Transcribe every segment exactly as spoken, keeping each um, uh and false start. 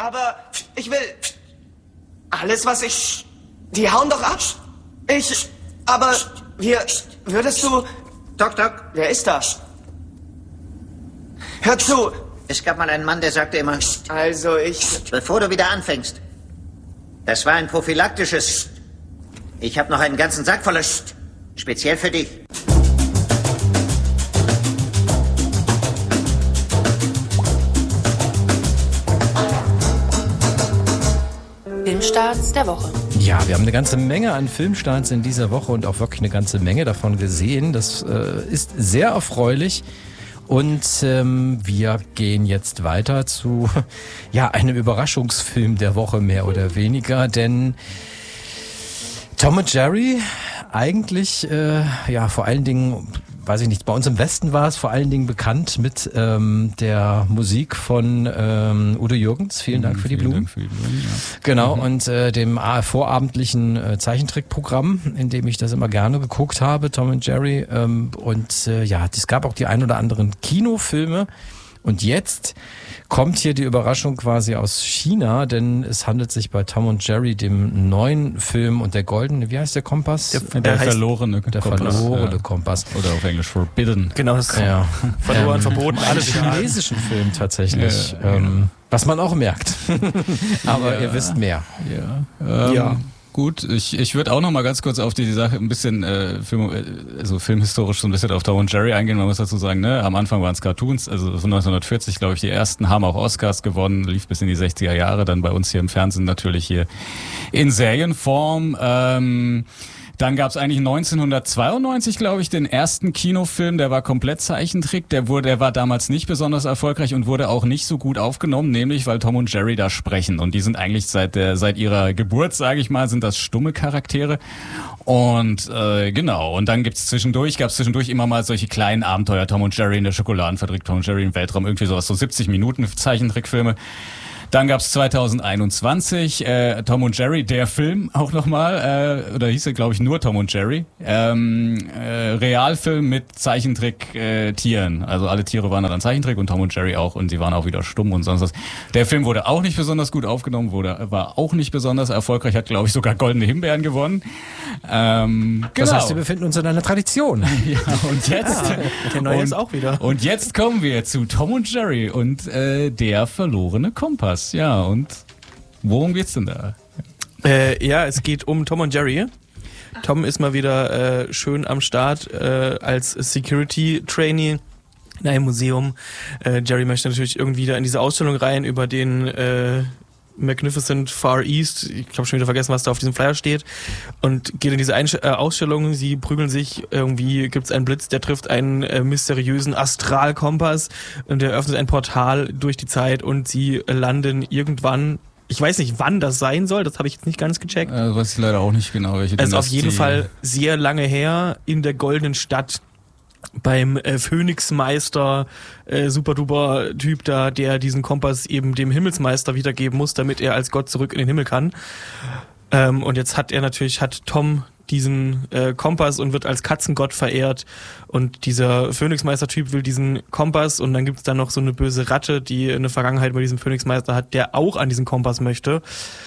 Aber ich will... Alles, was ich... Die hauen doch ab. Ich... Aber... Wir... Würdest du... Doc, Doc. Wer ist da? Hör zu. Es gab mal einen Mann, der sagte immer... Also ich... Bevor du wieder anfängst. Das war ein prophylaktisches... Ich habe noch einen ganzen Sack voller... Speziell für dich. Filmstarts der Woche. Ja, wir haben eine ganze Menge an Filmstarts in dieser Woche und auch wirklich eine ganze Menge davon gesehen. Das äh, ist sehr erfreulich. Und ähm, wir gehen jetzt weiter zu ja einem Überraschungsfilm der Woche, mehr oder weniger. Denn Tom und Jerry, eigentlich äh, ja vor allen Dingen, weiß ich nicht, bei uns im Westen war es vor allen Dingen bekannt mit ähm, der Musik von ähm, Udo Jürgens. Vielen Dank für die Blumen. Dank für die Blumen, ja. Genau, mhm. und äh, dem äh, vorabendlichen äh, Zeichentrickprogramm, in dem ich das immer gerne geguckt habe, Tom und Jerry. Ähm, und äh, ja, es gab auch die ein oder anderen Kinofilme. Und jetzt kommt hier die Überraschung quasi aus China, denn es handelt sich bei Tom und Jerry, dem neuen Film und der goldene, wie heißt der Kompass? Der, der, der verlorene der Kompass. verlorene ja. Kompass. Oder auf Englisch Forbidden. Genau, das ja. verloren, ähm, verboten, alles egal. Chinesischen Film tatsächlich, ja, ähm, ja. was man auch merkt. Aber ja. ihr wisst mehr. Ja. Ähm, ja. Gut, ich ich würde auch noch mal ganz kurz auf die Sache ein bisschen äh, Film, also filmhistorisch so ein bisschen auf Tom und Jerry eingehen. Man muss dazu sagen, ne, am Anfang waren es Cartoons, also von neunzehnhundertvierzig, glaube ich, die ersten, haben auch Oscars gewonnen, lief bis in die sechziger Jahre, dann bei uns hier im Fernsehen natürlich hier in Serienform. Ähm, Dann gab es eigentlich neunzehnhundertzweiundneunzig, glaube ich, den ersten Kinofilm, der war komplett Zeichentrick, der wurde, der war damals nicht besonders erfolgreich und wurde auch nicht so gut aufgenommen, nämlich weil Tom und Jerry da sprechen und die sind eigentlich seit der seit ihrer Geburt, sage ich mal, sind das stumme Charaktere und äh, genau, und dann gibt's zwischendurch, gab's zwischendurch immer mal solche kleinen Abenteuer, Tom und Jerry in der Schokoladenfabrik, Tom und Jerry im Weltraum, irgendwie sowas, so siebzig Minuten Zeichentrickfilme. Dann gab's zweitausendeinundzwanzig äh, Tom und Jerry, der Film auch nochmal, äh, oder hieß er, glaube ich, nur Tom und Jerry. Ähm, äh, Realfilm mit Zeichentrick-Tieren. Äh, also alle Tiere waren dann Zeichentrick und Tom und Jerry auch und sie waren auch wieder stumm und sonst was. Der Film wurde auch nicht besonders gut aufgenommen, wurde war auch nicht besonders erfolgreich, hat, glaube ich, sogar goldene Himbeeren gewonnen. Ähm, genau. Das heißt, wir befinden uns in einer Tradition. Ja, und jetzt... Ja, der neue und, ist auch wieder. Und jetzt kommen wir zu Tom und Jerry und äh, der verlorene Kompass. Ja, und worum geht's denn da? Äh, ja, es geht um Tom und Jerry. Tom ist mal wieder äh, schön am Start äh, als Security-Trainee in einem Museum. Äh, Jerry möchte natürlich irgendwie da in diese Ausstellung rein über den äh, Magnificent Far East. Ich habe schon wieder vergessen, was da auf diesem Flyer steht. Und geht in diese Einsch- äh, Ausstellung. Sie prügeln sich. Irgendwie gibt's einen Blitz, der trifft einen äh, mysteriösen Astralkompass und der öffnet ein Portal durch die Zeit und sie landen irgendwann. Ich weiß nicht, wann das sein soll. Das habe ich jetzt nicht ganz gecheckt. Äh, weiß ich leider auch nicht genau. Welche also auf jeden Fall sehr lange her in der goldenen Stadt. Beim äh, Phönixmeister, äh, super-duper Typ da, der diesen Kompass eben dem Himmelsmeister wiedergeben muss, damit er als Gott zurück in den Himmel kann. Ähm, und jetzt hat er natürlich, hat Tom diesen äh, Kompass und wird als Katzengott verehrt. Und dieser Phönixmeister-Typ will diesen Kompass und dann gibt's dann noch so eine böse Ratte, die eine Vergangenheit bei diesem Phönixmeister hat, der auch an diesen Kompass möchte.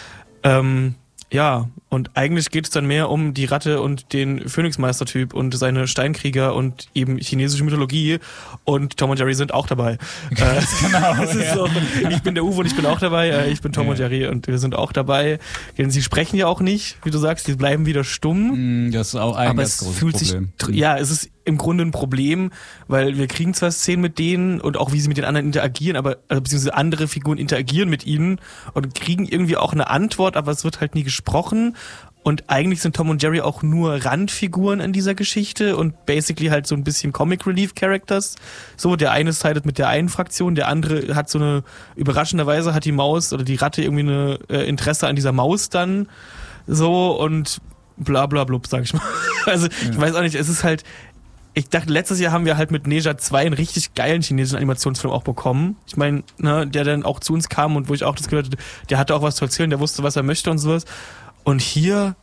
Ähm, Ja, und eigentlich geht es dann mehr um die Ratte und den Phönixmeister-Typ und seine Steinkrieger und eben chinesische Mythologie und Tom und Jerry sind auch dabei. Ganz äh, genau, das ist ja. so, ich bin der Uwe und ich bin auch dabei, äh, ich bin Tom ja. und Jerry und wir sind auch dabei. Denn sie sprechen ja auch nicht, wie du sagst, die bleiben wieder stumm. Das ist auch ein aber ganz es großes fühlt Problem. sich, ja, es ist im Grunde ein Problem, weil wir kriegen zwar Szenen mit denen und auch wie sie mit den anderen interagieren, aber also beziehungsweise andere Figuren interagieren mit ihnen und kriegen irgendwie auch eine Antwort, aber es wird halt nie gesprochen. Und eigentlich sind Tom und Jerry auch nur Randfiguren in dieser Geschichte und basically halt so ein bisschen Comic Relief Characters. So, der eine sided mit der einen Fraktion, der andere hat so eine, überraschenderweise hat die Maus oder die Ratte irgendwie eine äh, Interesse an dieser Maus dann. So und bla bla blub, sag ich mal. Also, ja. ich weiß auch nicht, es ist halt, ich dachte, letztes Jahr haben wir halt mit Neja zwei einen richtig geilen chinesischen Animationsfilm auch bekommen. Ich meine, ne, der dann auch zu uns kam und wo ich auch das gehört hatte, der hatte auch was zu erzählen, der wusste, was er möchte und sowas. Und hier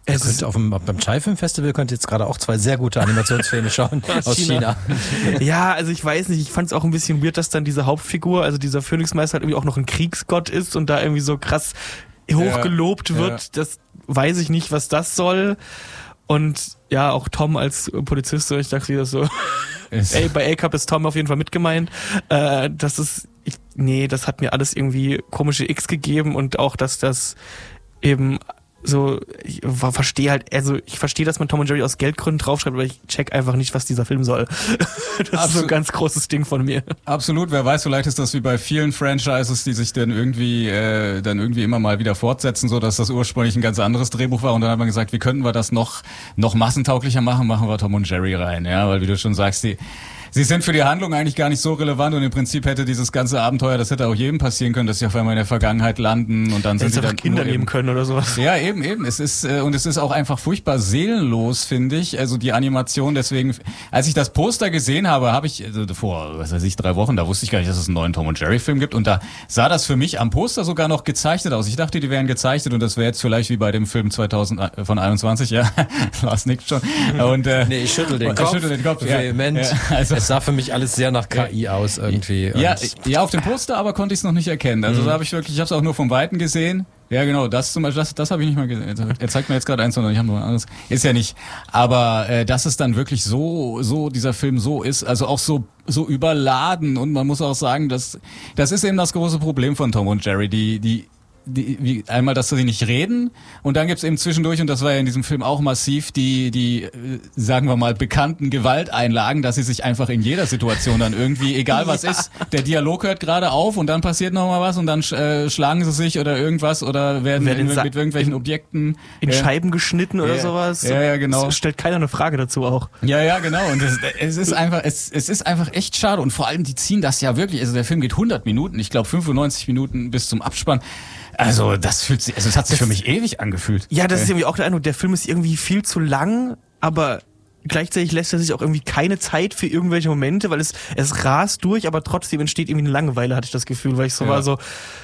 Es könnt auf dem, beim Chai Film Festival könnt ihr jetzt gerade auch zwei sehr gute Animationsfilme schauen aus China. China. Ja, also ich weiß nicht, ich fand es auch ein bisschen weird, dass dann diese Hauptfigur, also dieser Phönixmeister halt irgendwie auch noch ein Kriegsgott ist und da irgendwie so krass hochgelobt ja, wird. Ja. Das weiß ich nicht, was das soll. Und ja, auch Tom als Polizist, ich dachte wieder so, ey, bei A-Cup ist Tom auf jeden Fall mitgemeint. Äh, das ist, ich, nee, das hat mir alles irgendwie komische X gegeben und auch, dass das eben so, ich verstehe halt, also ich verstehe, dass man Tom und Jerry aus Geldgründen draufschreibt, aber ich check einfach nicht, was dieser Film soll. Das Absolut. Ist so ein ganz großes Ding von mir. Absolut, wer weiß, vielleicht ist das wie bei vielen Franchises, die sich dann irgendwie äh, dann irgendwie immer mal wieder fortsetzen, so dass das ursprünglich ein ganz anderes Drehbuch war und dann hat man gesagt, wie könnten wir das noch noch massentauglicher machen, machen wir Tom und Jerry rein, ja, weil wie du schon sagst, die Sie sind für die Handlung eigentlich gar nicht so relevant und im Prinzip hätte dieses ganze Abenteuer, das hätte auch jedem passieren können, dass sie auf einmal in der Vergangenheit landen und dann sind sie dann Kinder nehmen können oder sowas. Ja, eben, eben. Es ist äh, und es ist auch einfach furchtbar seelenlos, finde ich. Also die Animation, deswegen, als ich das Poster gesehen habe, habe ich also vor, was weiß ich, drei Wochen, da wusste ich gar nicht, dass es einen neuen Tom und Jerry Film gibt und da sah das für mich am Poster sogar noch gezeichnet aus. Ich dachte, die wären gezeichnet und das wäre jetzt vielleicht wie bei dem Film zweitausend von einundzwanzig, ja. Lars nickt schon. Und äh, nee, ich schüttel den Kopf. Ich schüttel den Kopf. Vehement. Ja, also, es sah für mich alles sehr nach K I aus irgendwie. Ja, ja, auf dem Poster aber konnte ich es noch nicht erkennen. Also mhm. da habe ich wirklich, ich habe es auch nur vom Weiten gesehen. Ja, genau, das zum Beispiel, das, das habe ich nicht mal gesehen. Er zeigt mir jetzt gerade eins, sondern ich habe nur ein anderes. Ist ja nicht. Aber äh, dass es dann wirklich so, so dieser Film so ist, also auch so so überladen und man muss auch sagen, dass das ist eben das große Problem von Tom und Jerry, die die Die, wie, einmal, dass sie nicht reden und dann gibt's eben zwischendurch, und das war ja in diesem Film auch massiv, die, die, sagen wir mal, bekannten Gewalteinlagen, dass sie sich einfach in jeder Situation dann irgendwie, egal was ja. ist, der Dialog hört gerade auf und dann passiert noch mal was und dann äh, schlagen sie sich oder irgendwas oder werden in, mit irgendwelchen in, Objekten in äh, Scheiben geschnitten oder ja, sowas. Ja, ja, genau. Es stellt keiner eine Frage dazu auch. Ja, ja, genau. Und es, es ist einfach, es, es ist einfach echt schade und vor allem, die ziehen das ja wirklich, also der Film geht hundert Minuten, ich glaube fünfundneunzig Minuten bis zum Abspann. Also das fühlt sich, also es hat sich das, für mich ewig angefühlt. Ja, das ist irgendwie auch der Eindruck, der Film ist irgendwie viel zu lang, aber gleichzeitig lässt er sich auch irgendwie keine Zeit für irgendwelche Momente, weil es es rast durch, aber trotzdem entsteht irgendwie eine Langeweile, hatte ich das Gefühl, weil ich so ja. war so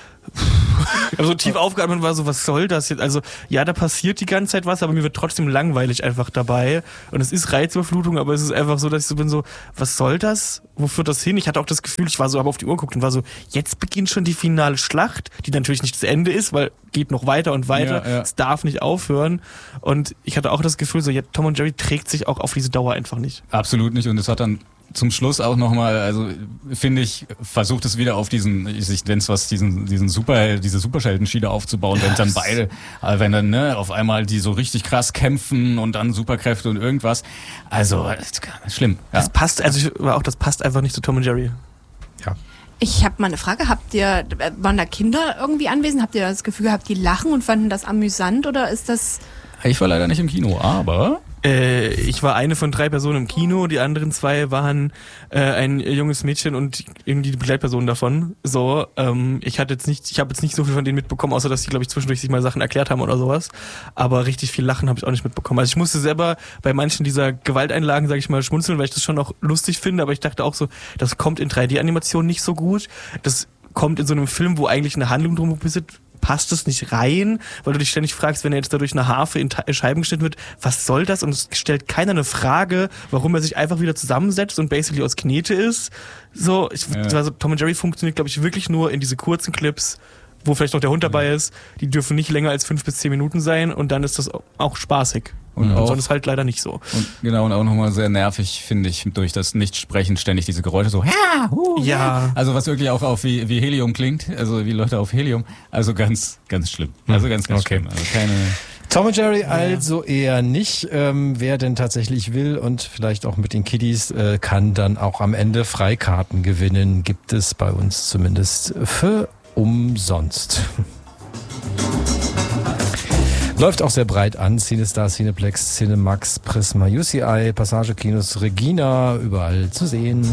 also tief aufgeatmet und war so, was soll das jetzt? Also ja, da passiert die ganze Zeit was, aber mir wird trotzdem langweilig einfach dabei. Und es ist Reizüberflutung, aber es ist einfach so, dass ich so bin so, was soll das? Wo führt das hin? Ich hatte auch das Gefühl, ich war so, habe auf die Uhr geguckt und war so, jetzt beginnt schon die finale Schlacht, die natürlich nicht das Ende ist, weil geht noch weiter und weiter. Ja, ja. Es darf nicht aufhören. Und ich hatte auch das Gefühl, so, ja, Tom und Jerry trägt sich auch auf diese Dauer einfach nicht. Absolut nicht. Und es hat dann zum Schluss auch nochmal, also finde ich, versucht es wieder auf diesen, ich nenne es was, diesen, diesen Super, diese Superhelden-Schiene aufzubauen, wenn dann beide, wenn dann, ne, auf einmal die so richtig krass kämpfen und dann Superkräfte und irgendwas. Also, schlimm. Ja. Das passt, also ich, auch das passt einfach nicht zu Tom und Jerry. Ja. Ich habe mal eine Frage, habt ihr, waren da Kinder irgendwie anwesend? Habt ihr das Gefühl gehabt, die lachen und fanden das amüsant oder ist das... Ich war leider nicht im Kino, aber... Äh, ich war eine von drei Personen im Kino, die anderen zwei waren äh, ein junges Mädchen und irgendwie die Begleitperson davon. So, ähm, ich hatte jetzt nicht, ich habe jetzt nicht so viel von denen mitbekommen, außer dass die, glaube ich, zwischendurch sich mal Sachen erklärt haben oder sowas. Aber richtig viel Lachen habe ich auch nicht mitbekommen. Also ich musste selber bei manchen dieser Gewalteinlagen, sage ich mal, schmunzeln, weil ich das schon auch lustig finde. Aber ich dachte auch so, das kommt in drei D-Animation nicht so gut. Das kommt in so einem Film, wo eigentlich eine Handlung drum ist, passt es nicht rein, weil du dich ständig fragst, wenn er jetzt dadurch eine Harfe in Scheiben geschnitten wird, was soll das? Und es stellt keiner eine Frage, warum er sich einfach wieder zusammensetzt und basically aus Knete ist. So, ich, ja. also Tom und Jerry funktioniert, glaube ich, wirklich nur in diese kurzen Clips, wo vielleicht noch der Hund dabei ist. Die dürfen nicht länger als fünf bis zehn Minuten sein und dann ist das auch spaßig. Und mhm. sonst halt leider nicht so. Und genau, und auch nochmal sehr nervig, finde ich, durch das Nichtsprechen ständig diese Geräusche so, ja, uh, ja. Also was wirklich auch auf wie, wie Helium klingt, also wie Leute auf Helium. Also ganz, ganz schlimm. Also ganz, ganz okay. schlimm. Also keine... Tom und Jerry also eher nicht. Ähm, wer denn tatsächlich will und vielleicht auch mit den Kiddies, äh, kann dann auch am Ende Freikarten gewinnen. Gibt es bei uns zumindest für umsonst. Läuft auch sehr breit an. Cinestar, Cineplex, Cinemax, Prisma, U C I, Passage Kinos, Regina, überall zu sehen.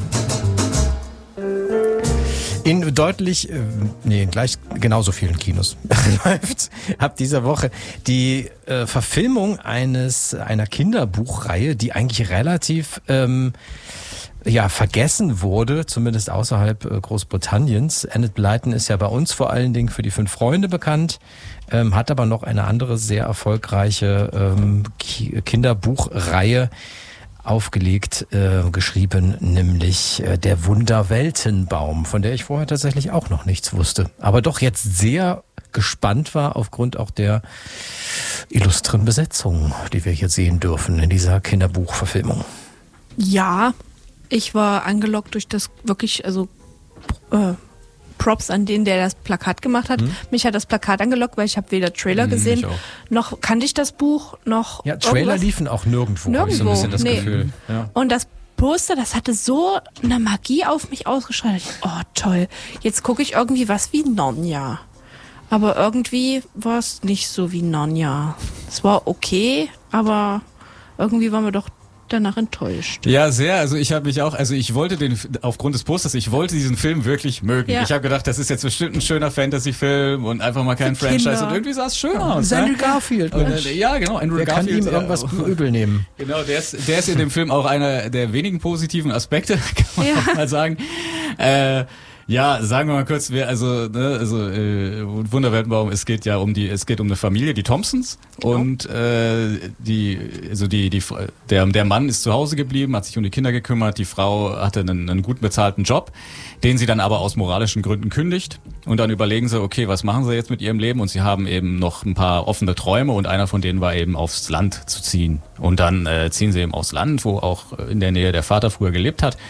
In deutlich, äh, nee, gleich genauso vielen Kinos läuft ab dieser Woche die äh, Verfilmung eines einer Kinderbuchreihe, die eigentlich relativ ähm, ja, vergessen wurde, zumindest außerhalb äh, Großbritanniens. Enid Blyton ist ja bei uns vor allen Dingen für die Fünf Freunde bekannt, ähm, hat aber noch eine andere sehr erfolgreiche ähm, Ki- Kinderbuchreihe aufgelegt, äh, geschrieben, nämlich äh, Der Wunderweltenbaum, von der ich vorher tatsächlich auch noch nichts wusste. Aber doch jetzt sehr gespannt war aufgrund auch der illustren Besetzung, die wir hier sehen dürfen in dieser Kinderbuchverfilmung. Ja, ich war angelockt durch das wirklich, also äh, Props an den, der das Plakat gemacht hat. Hm. Mich hat das Plakat angelockt, weil ich habe weder Trailer Hm, gesehen, ich auch. noch kannte ich das Buch, noch Ja, Trailer irgendwas. liefen auch nirgendwo, habe ich so ein bisschen das nee. Gefühl. Ja. Und das Poster, das hatte so eine Magie auf mich ausgestrahlt. Oh, toll. Jetzt gucke ich irgendwie was wie Narnia. Aber irgendwie war es nicht so wie Narnia. Es war okay, aber irgendwie waren wir doch danach enttäuscht. Ja, sehr. Also ich habe mich auch, also ich wollte den, aufgrund des Posters, ich wollte diesen Film wirklich mögen. Ja. Ich habe gedacht, das ist jetzt bestimmt ein schöner Fantasy-Film und einfach mal kein Für Franchise. Kinder. Und irgendwie sah es schön aus. Andrew Ne? Garfield, Und, Mensch. äh, ja, genau. Andrew Wer kann Garfield. ihm irgendwas ja. übel nehmen? Genau, der ist, der ist in dem Film auch einer der wenigen positiven Aspekte, kann man Ja. auch mal sagen. Äh, Ja, sagen wir mal kurz, wer also ne, also äh, Wunderweltenbaum, es geht ja um die es geht um eine Familie, die Thompsons, Genau. und äh, die also die die der der Mann ist zu Hause geblieben, hat sich um die Kinder gekümmert, die Frau hatte einen, einen gut bezahlten Job, den sie dann aber aus moralischen Gründen kündigt, und dann überlegen sie, okay, was machen sie jetzt mit ihrem Leben, und sie haben eben noch ein paar offene Träume, und einer von denen war eben aufs Land zu ziehen, und dann äh, ziehen sie eben aufs Land, wo auch in der Nähe der Vater früher gelebt hat.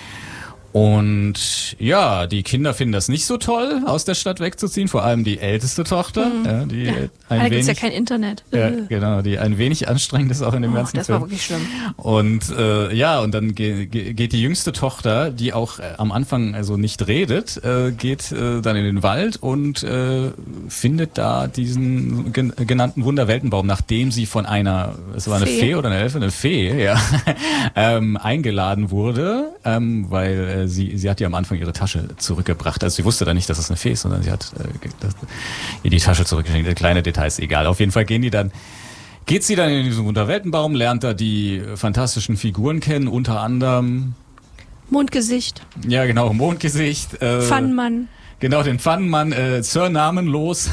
Und ja, die Kinder finden das nicht so toll, aus der Stadt wegzuziehen, vor allem die älteste Tochter, Mhm. ja, die Ja. ein Da gibt's wenig, ja kein Internet. ja, Äh. genau, die ein wenig anstrengend ist auch in dem Oh, ganzen das Film. war wirklich schlimm. Und äh, ja, und dann ge ge geht die jüngste Tochter, die auch äh, am Anfang also nicht redet, äh, geht äh, dann in den Wald und äh, findet da diesen gen genannten Wunderweltenbaum, nachdem sie von einer, es war eine Fee. Fee oder eine Elfe, eine Fee, ja, ähm, eingeladen wurde, ähm, weil äh, sie sie hat ihr am Anfang ihre Tasche zurückgebracht. Also sie wusste dann nicht, dass es eine Fee ist, sondern sie hat äh, ge- das, ihr die Tasche zurückgeschenkt. Kleine Details, egal. Auf jeden Fall gehen die dann Geht sie dann in diesen Wunderweltenbaum, lernt da die fantastischen Figuren kennen, unter anderem, Mondgesicht, ja genau, Mondgesicht. Äh, Pfannenmann. Genau, den Pfannenmann, äh, Sir Namenlos,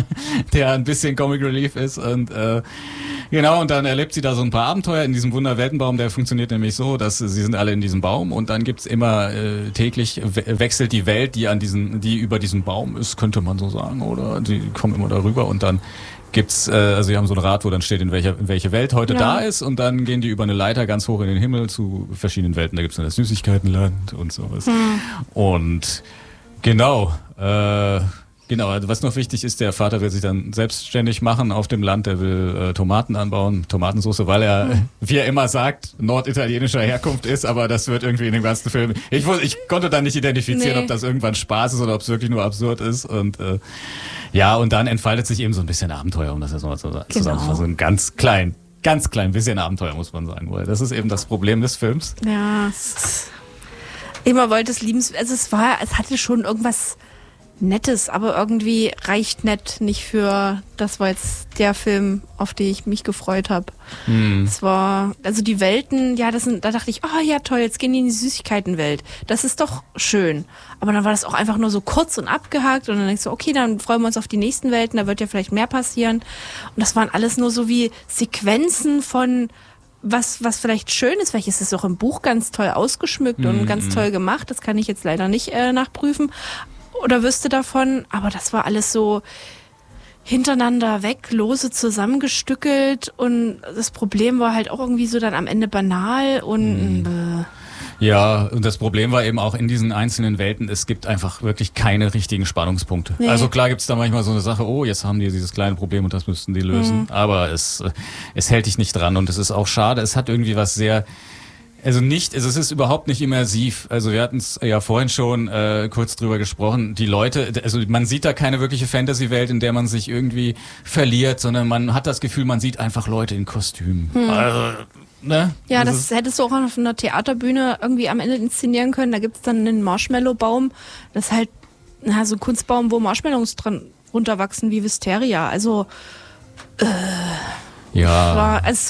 der ein bisschen Comic Relief ist, und äh, genau, und dann erlebt sie da so ein paar Abenteuer in diesem Wunderweltenbaum. Der funktioniert nämlich so, dass sie sind alle in diesem Baum, und dann gibt's immer äh, täglich we wechselt die Welt, die an diesen, die über diesem Baum ist, könnte man so sagen, oder die kommen immer darüber, und dann gibt's, äh, also sie haben so ein Rad, wo dann steht, in welcher in welche Welt heute Ja. da ist, und dann gehen die über eine Leiter ganz hoch in den Himmel zu verschiedenen Welten. Da gibt's dann das Süßigkeitenland und sowas. Hm. Und genau, äh, genau, also was noch wichtig ist, der Vater will sich dann selbstständig machen auf dem Land, der will äh, Tomaten anbauen, Tomatensauce, weil er, Hm. wie er immer sagt, norditalienischer Herkunft ist, aber das wird irgendwie in dem ganzen Film, ich, wus- ich konnte dann nicht identifizieren, Nee. ob das irgendwann Spaß ist oder ob es wirklich nur absurd ist, und äh, ja, und dann entfaltet sich eben so ein bisschen Abenteuer, um das jetzt mal zu sagen. Genau. So ein ganz klein, ganz klein bisschen Abenteuer, muss man sagen, weil das ist eben das Problem des Films. Ja, es ist- immer wollte es liebens, also es war, es hatte schon irgendwas Nettes, aber irgendwie reicht nett nicht für, das war jetzt der Film, auf den ich mich gefreut habe. Hm. Es war, also die Welten, ja, das sind, da dachte ich, oh ja toll, jetzt gehen die in die Süßigkeitenwelt. Das ist doch schön. Aber dann war das auch einfach nur so kurz und abgehakt, und dann denkst du, okay, dann freuen wir uns auf die nächsten Welten, da wird ja vielleicht mehr passieren. Und das waren alles nur so wie Sequenzen von was, was vielleicht schön ist, vielleicht ist es auch im Buch ganz toll ausgeschmückt und ganz toll gemacht, das kann ich jetzt leider nicht äh, nachprüfen oder wüsste davon, aber das war alles so hintereinander weg, lose zusammengestückelt, und das Problem war halt auch irgendwie so dann am Ende banal und äh, Ja, und das Problem war eben auch in diesen einzelnen Welten, es gibt einfach wirklich keine richtigen Spannungspunkte. Nee. Also klar gibt's da manchmal so eine Sache, oh, jetzt haben die dieses kleine Problem und das müssten die lösen. Mhm. Aber es, äh, es hält dich nicht dran, und es ist auch schade. Es hat irgendwie was sehr, also nicht, also es ist überhaupt nicht immersiv. Also wir hatten es ja vorhin schon äh, kurz drüber gesprochen. Die Leute, also man sieht da keine wirkliche Fantasy-Welt, in der man sich irgendwie verliert, sondern man hat das Gefühl, man sieht einfach Leute in Kostümen. Also, ne? ja, Also das es- hättest du auch auf einer Theaterbühne irgendwie am Ende inszenieren können. Da gibt's dann einen Marshmallow-Baum, das ist halt na, so ein Kunstbaum, wo Marshmallows dran runterwachsen wie Wisteria. Also ja. war, es,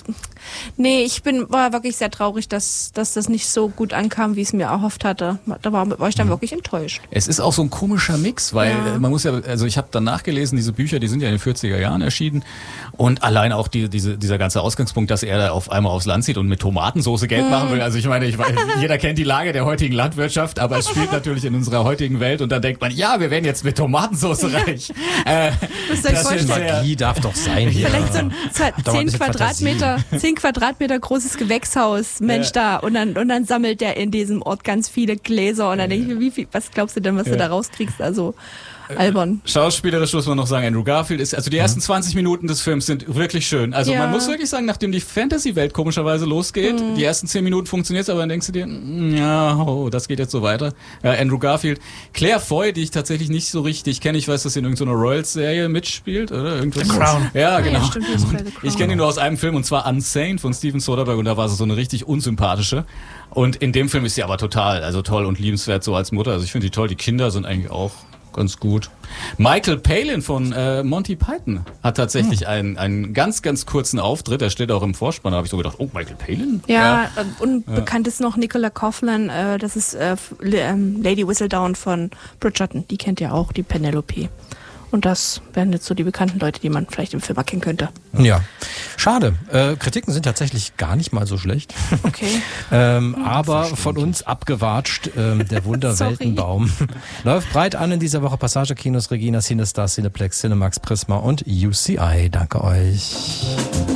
Nee, ich bin war wirklich sehr traurig, dass, dass das nicht so gut ankam, wie ich es mir erhofft hatte. Da war, war ich dann wirklich enttäuscht. Es ist auch so ein komischer Mix, weil Ja. man muss ja, also ich habe dann nachgelesen, diese Bücher, die sind ja in den vierziger Jahren erschienen und allein auch die, diese, dieser ganze Ausgangspunkt, dass er da auf einmal aufs Land zieht und mit Tomatensauce Geld machen will. Also ich meine, ich weiß, jeder kennt die Lage der heutigen Landwirtschaft, aber es spielt natürlich in unserer heutigen Welt und dann denkt man, ja, wir werden jetzt mit Tomatensauce reich. Äh, Müsst ihr euch das ist vorstellen. sehr- Magie darf doch sein hier. Vielleicht so ein zwei- Doch mal ein zehn bisschen Quadratmeter, zehn Quadratmeter großes Gewächshaus, Mensch da, und dann, und dann sammelt der in diesem Ort ganz viele Gläser und dann denke ich mir, wie viel, was glaubst du denn, was du da rauskriegst? Also, albern. Schauspielerisch muss man noch sagen, Andrew Garfield ist, also die ersten zwanzig Minuten des Films sind wirklich schön. Also Ja. man muss wirklich sagen, nachdem die Fantasy-Welt komischerweise losgeht, Mhm. die ersten zehn Minuten funktioniert, aber dann denkst du dir, mm, ja, oh, das geht jetzt so weiter. Ja, Andrew Garfield. Claire Foy, die ich tatsächlich nicht so richtig kenne, ich weiß, dass sie in irgendeiner Royals-Serie mitspielt, oder? Irgendwas. The Crown. Ja, genau. Ja, stimmt, die ist bei The Crown. Ich kenne ihn nur aus einem Film, und zwar Unsane von Steven Soderbergh, und da war sie so eine richtig unsympathische. Und in dem Film ist sie aber total, also toll und liebenswert so als Mutter. Also ich finde die toll, die Kinder sind eigentlich auch ganz gut. Michael Palin von äh, Monty Python hat tatsächlich Hm. einen, einen ganz, ganz kurzen Auftritt. Er steht auch im Vorspann. Da habe ich so gedacht, oh, Michael Palin? Ja, äh, und bekannt ist noch Nicola Coughlan, äh, das ist äh, F- L- ähm, Lady Whistledown von Bridgerton. Die kennt ihr auch, die Penelope. Und das wären jetzt so die bekannten Leute, die man vielleicht im Film erkennen könnte. Ja, schade. Äh, Kritiken sind tatsächlich gar nicht mal so schlecht. Okay. ähm, aber von uns abgewatscht, ähm, der Wunderweltenbaum. Läuft breit an in dieser Woche. Passage Kinos, Regina, Cinestar, Cineplex, Cinemax, Prisma und U C I. Danke euch.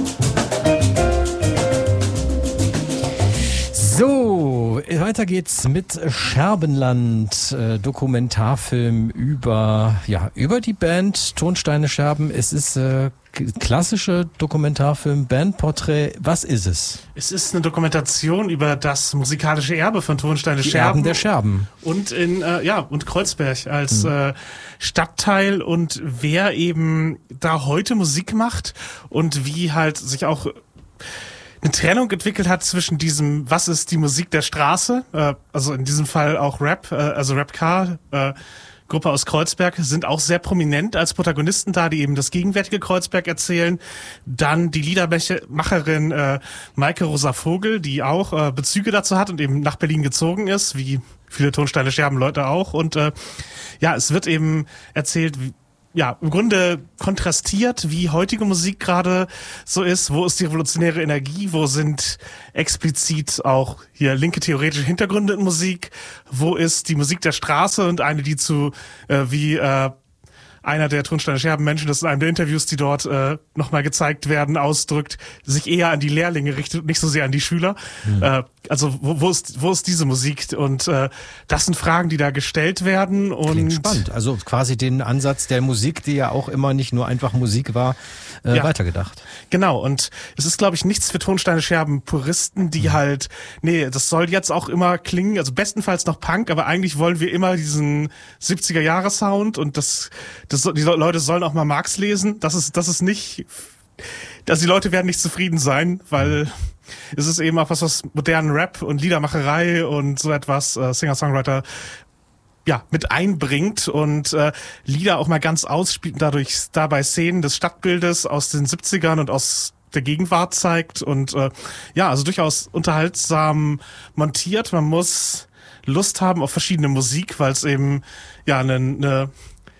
So, weiter geht's mit Scherbenland, äh, Dokumentarfilm über, ja, über die Band Tonsteine Scherben. Es ist äh, k- klassische Dokumentarfilm, Bandporträt. Was ist es? Es ist eine Dokumentation über das musikalische Erbe von Tonsteine Die Scherben. Erben der Scherben. Und in äh, ja und Kreuzberg als äh, Stadtteil und wer eben da heute Musik macht und wie halt sich auch eine Trennung entwickelt hat zwischen diesem, was ist die Musik der Straße, äh, also in diesem Fall auch Rap, äh, also Rap-Car, äh, Gruppe aus Kreuzberg, sind auch sehr prominent als Protagonisten da, die eben das gegenwärtige Kreuzberg erzählen. Dann die Liedermacherin äh, Maike Rosa Vogel, die auch äh, Bezüge dazu hat und eben nach Berlin gezogen ist, wie viele Tonsteine Scherben Leute auch. Und äh, ja, es wird eben erzählt, wie, ja, im Grunde kontrastiert, wie heutige Musik gerade so ist. Wo ist die revolutionäre Energie? Wo sind explizit auch hier linke theoretische Hintergründe in Musik? Wo ist die Musik der Straße und eine, die zu, äh, wie äh, einer der Tonsteine Scherben Menschen, das ist in einem der Interviews, die dort äh, nochmal gezeigt werden, ausdrückt, sich eher an die Lehrlinge richtet, nicht so sehr an die Schüler. Mhm. Äh, also wo, wo ist wo ist diese Musik? Und äh, das sind Fragen, die da gestellt werden. Und Klingt spannend. Also quasi den Ansatz der Musik, die ja auch immer nicht nur einfach Musik war, äh, Ja. weitergedacht. Genau, und es ist, glaube ich, nichts für Tonsteine Scherben Puristen, die halt, nee, das soll jetzt auch immer klingen, also bestenfalls noch Punk, aber eigentlich wollen wir immer diesen siebziger Jahre Sound und das, das die Leute sollen auch mal Marx lesen. Das ist, das ist nicht, also die Leute werden nicht zufrieden sein, weil es ist eben auch was, was modernen Rap und Liedermacherei und so etwas, äh, Singer-Songwriter ja, mit einbringt und äh, Lieder auch mal ganz ausspielt und dadurch dabei Szenen des Stadtbildes aus den siebzigern und aus der Gegenwart zeigt und äh, ja, also durchaus unterhaltsam montiert. Man muss Lust haben auf verschiedene Musik, weil es eben ja eine, eine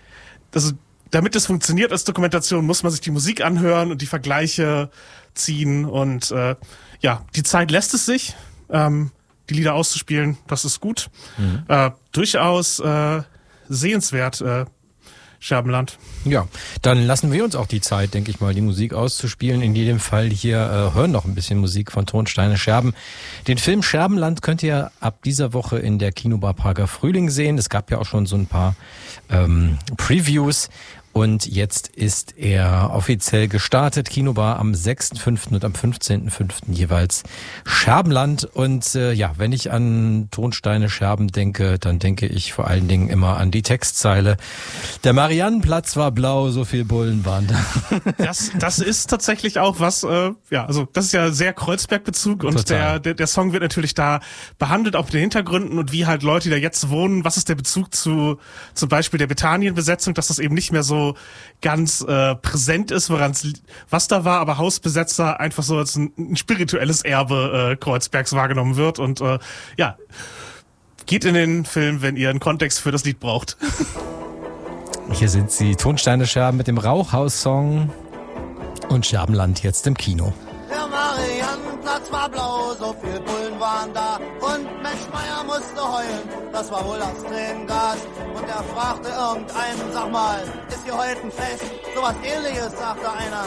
also damit es funktioniert als Dokumentation, muss man sich die Musik anhören und die Vergleiche ziehen und äh, ja, die Zeit lässt es sich. Ähm, die Lieder auszuspielen, das ist gut. Mhm. Äh, durchaus äh, sehenswert, äh, Scherbenland. Ja, dann lassen wir uns auch die Zeit, denke ich mal, die Musik auszuspielen. In jedem Fall hier äh, hören noch ein bisschen Musik von Tonsteine Scherben. Den Film Scherbenland könnt ihr ab dieser Woche in der Kinobar Prager Frühling sehen. Es gab ja auch schon so ein paar ähm, Previews. Und jetzt ist er offiziell gestartet. Kinobar am sechsten fünften und am fünfzehnten fünften jeweils Scherbenland. Und äh, ja, wenn ich an Tonsteine Scherben denke, dann denke ich vor allen Dingen immer an die Textzeile. Der Mariannenplatz war blau, so viel Bullen waren da. Das, das ist tatsächlich auch was, äh, ja, also das ist ja sehr Kreuzberg-Bezug und der, der der Song wird natürlich da behandelt, auch mit den Hintergründen und wie halt Leute, die da jetzt wohnen, was ist der Bezug zu zum Beispiel der Bethanien-Besetzung, dass das eben nicht mehr so so ganz äh, präsent ist, woran's, was da war, aber Hausbesetzer einfach so als ein, ein spirituelles Erbe äh, Kreuzbergs wahrgenommen wird und äh, ja, geht in den Film, wenn ihr einen Kontext für das Lied braucht. Hier sind sie, Tonsteine Scherben mit dem Rauchhaus-Song und Scherbenland jetzt im Kino. Der Mariannenplatz war blau, so viel Bullen waren da und Mensch Meier musste heulen, das war wohl das Tränengas. Und er fragte irgendeinen, sag mal, ist hier heute ein Fest? Sowas Ähnliches, sagte einer.